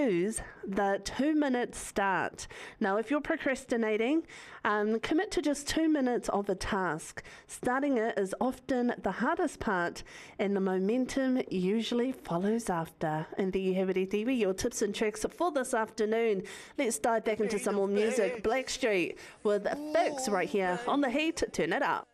use the 2-minute start. Now, if you're procrastinating, commit to just 2 minutes of a task. Starting it is often the hardest part, and the momentum usually follows after. And there you have it, ETV, your tips and tricks for this afternoon. Let's dive back into some more music. Blackstreet with Fix right here on The Heat. Turn it up.